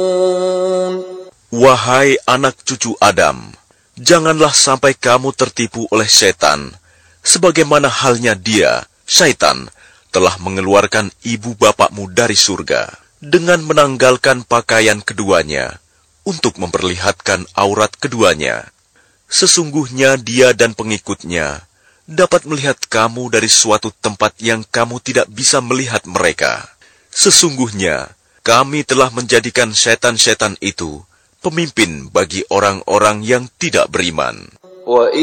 Wahai anak cucu Adam, janganlah sampai kamu tertipu oleh setan, sebagaimana halnya dia, syaitan, telah mengeluarkan ibu bapakmu dari surga dengan menanggalkan pakaian keduanya untuk memperlihatkan aurat keduanya. Sesungguhnya dia dan pengikutnya dapat melihat kamu dari suatu tempat yang kamu tidak bisa melihat mereka. Sesungguhnya kami telah menjadikan setan-setan itu pemimpin bagi orang-orang yang tidak beriman.